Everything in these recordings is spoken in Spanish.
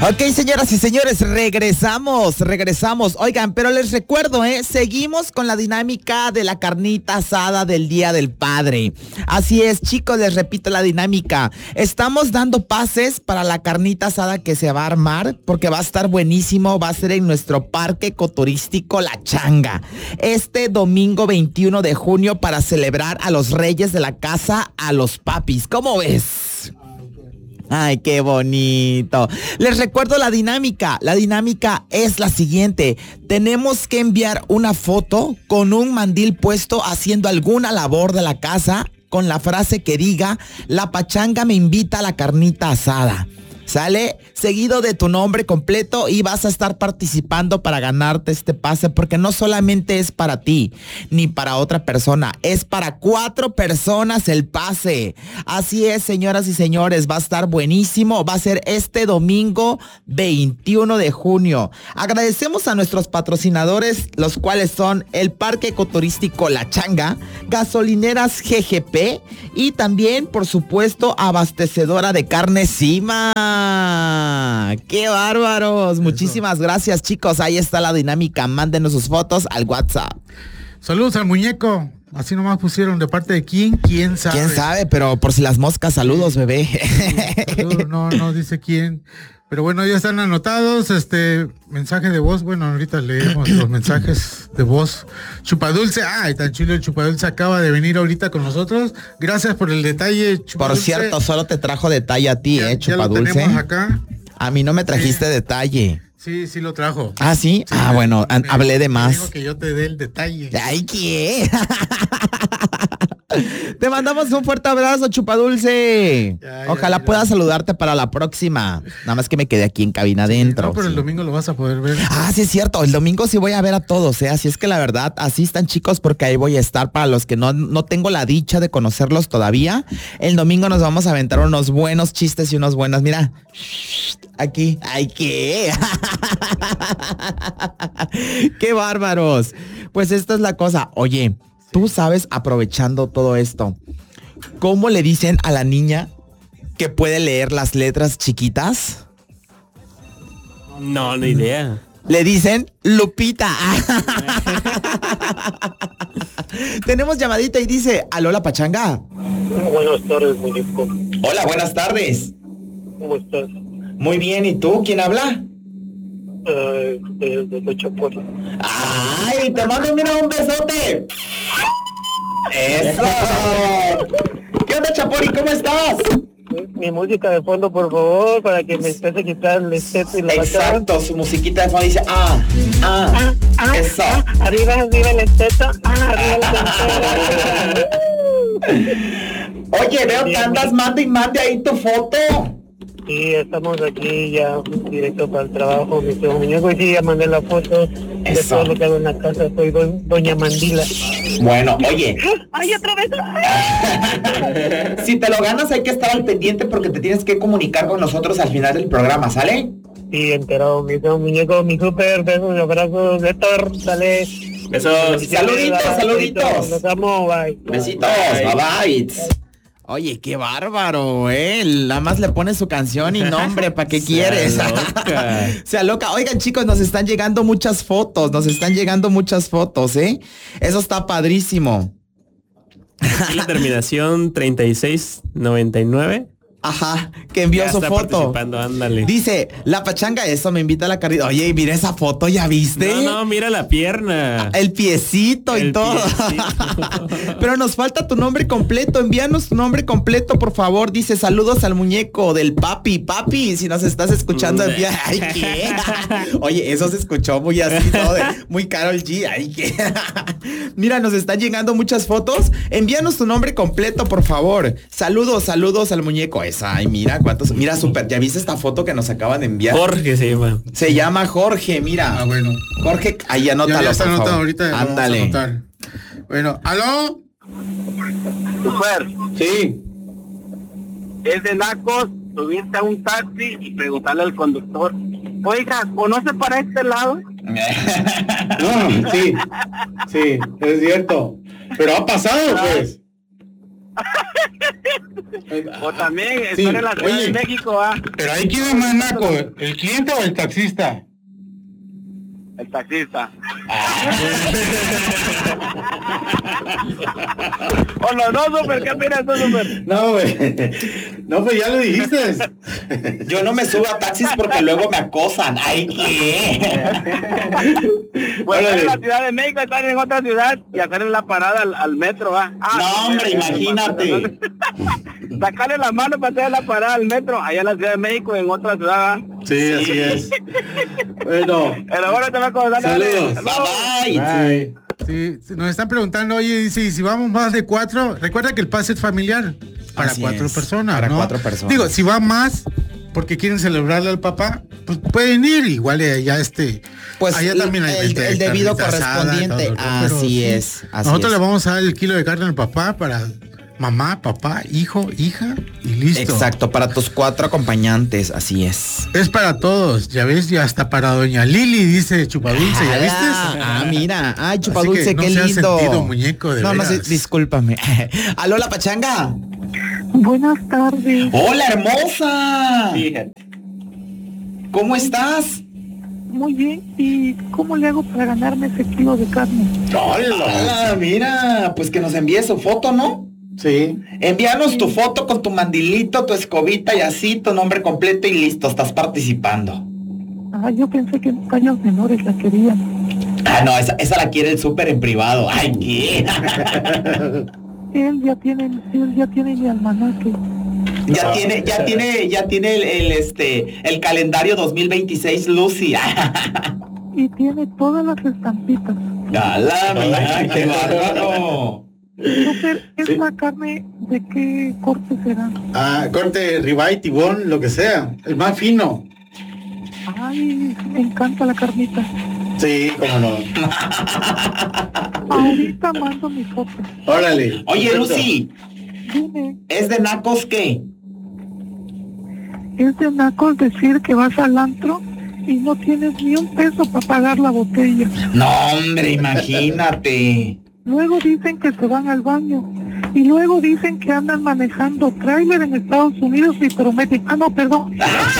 Ok, señoras y señores, regresamos. Oigan, pero les recuerdo, seguimos con la dinámica de la carnita asada del Día del Padre. Así es, chicos, les repito la dinámica. Estamos dando pases para la carnita asada que se va a armar, porque va a estar buenísimo. Va a ser en nuestro parque ecoturístico La Changa, este domingo 21 de junio, para celebrar a los reyes de la casa, a los papis. ¿Cómo ves? Ay, qué bonito. Les recuerdo la dinámica. La dinámica es la siguiente. Tenemos que enviar una foto con un mandil puesto haciendo alguna labor de la casa con la frase que diga: la pachanga me invita a la carnita asada. ¿Sale? Seguido de tu nombre completo, y vas a estar participando para ganarte este pase, porque no solamente es para ti ni para otra persona, es para 4 personas el pase. Así es, señoras y señores, va a estar buenísimo. Va a ser este domingo 21 de junio. Agradecemos a nuestros patrocinadores, los cuales son el Parque Ecoturístico La Changa, Gasolineras GGP y también, por supuesto, Abastecedora de Carne Cima. ¡Qué bárbaros! Muchísimas gracias, chicos. Ahí está la dinámica. Mándenos sus fotos al WhatsApp. Saludos al muñeco. Así nomás pusieron. ¿De parte de quién? ¿Quién sabe? ¿Quién sabe? Pero por si las moscas, saludos, bebé. Saludos, no dice quién. Pero bueno, ya están anotados. Mensaje de voz. Bueno, ahorita leemos los mensajes de voz. Chupadulce. Ay, tan chulo el Chupadulce. Acaba de venir ahorita con nosotros. Gracias por el detalle, Chupadulce. Por cierto, solo te trajo detalle a ti, Chupadulce. Ya lo tenemos acá. A mí no me trajiste detalle. Sí, sí lo trajo. ¿Ah, sí? Bueno, hablé de más. Digo que yo te dé el detalle. ¡Ay, qué! Te mandamos un fuerte abrazo, Chupadulce. Ojalá pueda saludarte para la próxima. Nada más que me quedé aquí en cabina adentro. No, pero el domingo lo vas a poder ver. Ah, sí es cierto. El domingo sí voy a ver a todos, Así es que la verdad, asistan, chicos, porque ahí voy a estar. Para los que no tengo la dicha de conocerlos todavía, el domingo nos vamos a aventar unos buenos chistes y unos buenas. Mira, aquí. ¡Ay, qué! ¡Qué bárbaros! Pues esta es la cosa. Oye, tú sabes, aprovechando todo esto, ¿cómo le dicen a la niña que puede leer las letras chiquitas? No idea. Le dicen Lupita. Tenemos llamadita y dice: ¿aló, la pachanga? Buenas tardes, muñeco. Hola, buenas tardes. ¿Cómo estás? Muy bien, ¿y tú? ¿Quién habla? De Chapori. ¡Ay, te mando, mira, un besote! ¡Eso! ¿Qué onda, Chapori? ¿Cómo estás? Mi música de fondo, por favor, para que me empiece a quitar el esteto y la Exacto, su musiquita de fondo dice: eso. Arriba el esteto. Arriba el esteto. Oye, veo que andas mande y mande ahí tu foto. Sí, estamos aquí ya directo para el trabajo, mi tío muñeco, y sí, ya mandé la foto de todo lo que hago en la casa. Soy doña Mandila. Bueno, oye. ¡Ay, otra vez! Si te lo ganas, hay que estar al pendiente, porque te tienes que comunicar con nosotros al final del programa, ¿sale? Sí, enterado, mi tío muñeco, mi súper, besos y abrazos, Héctor, dale. Besos. Saluditos. Los amo, bye. Besitos, bye. Oye, qué bárbaro, Nada más le pone su canción y nombre, ¿para qué quieres? Se aloca. Oigan, chicos, nos están llegando muchas fotos, Eso está padrísimo. Aquí la terminación 3699. Ajá, que envió su foto. Ándale. Dice: la pachanga, eso me invita a la carrera. Oye, mira esa foto, ¿ya viste? No, mira la pierna. El piecito y todo. Pero nos falta tu nombre completo. Envíanos tu nombre completo, por favor. Dice: saludos al muñeco del papi. Papi, si nos estás escuchando, envía. Ay, ¿qué? Oye, eso se escuchó muy así, todo muy Karol G. Ay, ¿qué? Mira, nos están llegando muchas fotos. Envíanos tu nombre completo, por favor. Saludos al muñeco. Ay, mira cuántos. Mira, súper. ¿Ya viste esta foto que nos acaban de enviar? Jorge se llama. Se llama Jorge, mira. Bueno. Jorge, ahí anótalo. Ya está anotado ahorita. Ándale. Bueno, ¿aló? Super. Sí. Es de nacos subirte a un taxi y preguntarle al conductor: oiga, ¿conoce para este lado? No, sí, es cierto. Pero ha pasado, pues. O también estar en la Ciudad de México, Pero ahí quién es más naco, ¿el cliente o el taxista? El taxista. O los dos, Super, ¿qué opinas tú, Super? No, güey. No, pues ya lo dijiste. Yo no me subo a taxis porque luego me acosan. Ay, ¿qué? Pues estar en la Ciudad de México, estar en otra ciudad y hacerle la parada al metro, No, hombre, imagínate. Sacarle la mano para hacer la parada al metro, allá en la Ciudad de México, en otra ciudad, Sí, así es. Bueno. Pero bueno, te va a acordar. Saludos. Bye. Bye. Sí, nos están preguntando, oye, dice, ¿y si vamos más de 4? Recuerda que el pase es familiar para Así 4 es, personas, para ¿no? 4 personas. Digo, si va más porque quieren celebrarle al papá, pues pueden ir, igual allá Pues allá también hay el debido carnita asada, correspondiente. todo, pero Así sí, es. Así nosotros es. le vamos a dar el kilo de carne al papá para mamá, papá, hijo, hija y listo. Exacto, para tus 4 acompañantes, así es. Es para todos, ya ves, ya hasta para doña Lili, dice Chupadulce, ¿ya viste? Mira, ay, Así Chupadulce, que no qué seas lindo. sentido, muñeco, de no, sí, veras. discúlpame. Aló, la pachanga. Buenas tardes. Hola, hermosa. Fíjate. ¿Cómo estás? Muy bien. ¿Y cómo le hago para ganarme ese kilo de carne? Hola, mira, pues que nos envíes su foto, ¿no? Sí. Envíanos tu foto con tu mandilito, tu escobita y así, tu nombre completo y listo, estás participando. Ah, yo pensé que en paños menores la querían. Ah, no, esa la quiere el súper en privado. Ay, ¿qué? Él ya tiene mi almanaque. Ya tiene el calendario 2026 Lucy. Y tiene todas las estampitas. ¡Hala, mira, qué bárbaro! Súper, ¿es la carne de qué corte será? Corte ribeye, tibón, lo que sea. El más fino. Ay, me encanta la carnita. Sí, cómo no. Ahorita mando mi foto. Órale. Oye, perfecto. Lucy, Dime, ¿es de nacos qué? es de nacos decir que vas al antro y no tienes ni un peso para pagar la botella. No, hombre, imagínate. Luego dicen que se van al baño. Y luego dicen que andan manejando tráiler en Estados Unidos y prometen... Ah, no, perdón.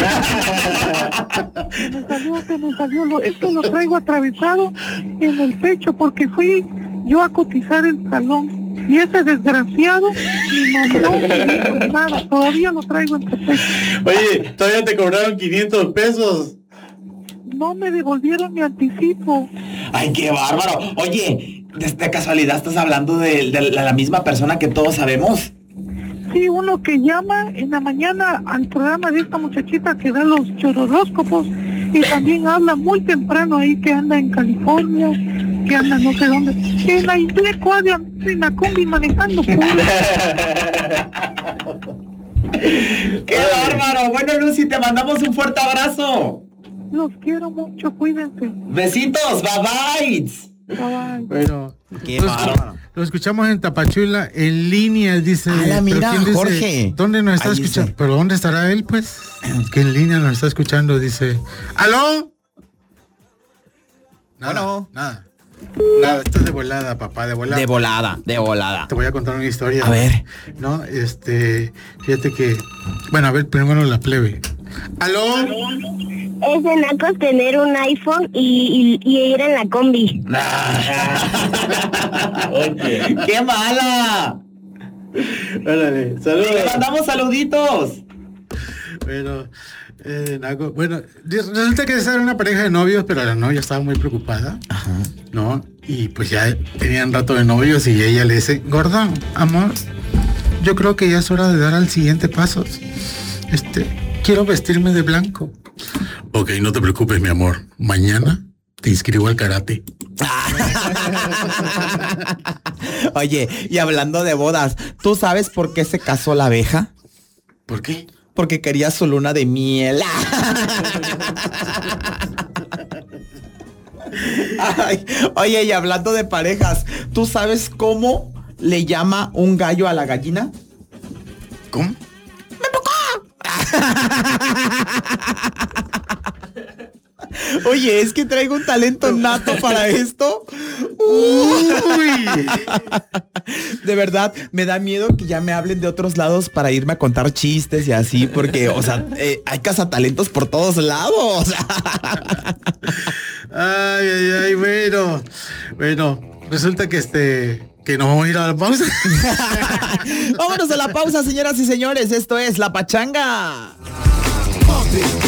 Se me salió. Esto lo traigo atravesado en el pecho porque fui yo a cotizar el salón. Y ese desgraciado ni mandó ni dijo nada. Todavía lo traigo en el pecho. Oye, todavía te cobraron 500 pesos. No me devolvieron mi anticipo. Ay, qué bárbaro. Oye, de casualidad estás hablando de la misma persona que todos sabemos. Sí, uno que llama en la mañana al programa de esta muchachita que da los chororóscopos y también habla muy temprano ahí que anda en California, que anda no sé dónde. En la Intleco en la combi manejando. ¡Qué bárbaro! Bueno, Lucy, te mandamos un fuerte abrazo. Los quiero mucho, cuídense. Besitos, bye bye. Bye. Bueno, Qué bárbaro. lo escuchamos en Tapachula, en línea, dice. Ala, ¿pero mira, quién dice? Jorge. ¿Dónde nos está Ahí escuchando? dice. ¿Pero dónde estará él, pues? Que en línea nos está escuchando, dice. ¿Aló? Nada, Bueno. nada. Nada, esto es de volada, papá, de volada. De volada. Te voy a contar una historia. A ver. No, fíjate que... Bueno, a ver, primero la plebe. ¿Aló? Es de nacos tener un iPhone y ir en la combi. Oye. ¡Qué mala! Órale. Le Saludos. mandamos saluditos. Bueno, bueno, resulta que esa era una pareja de novios, pero la novia estaba muy preocupada, ¿no? Y pues ya tenían rato de novios y ella le dice, gordo, amor, yo creo que ya es hora de dar al siguiente paso. Quiero vestirme de blanco. Ok, no te preocupes, mi amor. Mañana te inscribo al karate. Oye, y hablando de bodas, ¿tú sabes por qué se casó la abeja? ¿Por qué? Porque quería su luna de miel. Ay, oye, y hablando de parejas, ¿tú sabes cómo le llama un gallo a la gallina? ¿Cómo? Oye, es que traigo un talento nato para esto. Uy. De verdad, me da miedo que ya me hablen de otros lados para irme a contar chistes y así, porque, o sea, hay cazatalentos por todos lados. Ay, bueno, resulta que nos vamos a ir a la pausa. Vámonos a la pausa, señoras y señores. Esto es La Pachanga. Ponte